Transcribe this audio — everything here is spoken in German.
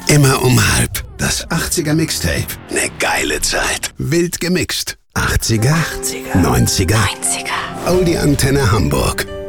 Immer um halb. Das 80er Mixtape. Ne geile Zeit. Wild gemixt. 80er, 90er. Oldie Antenne Hamburg.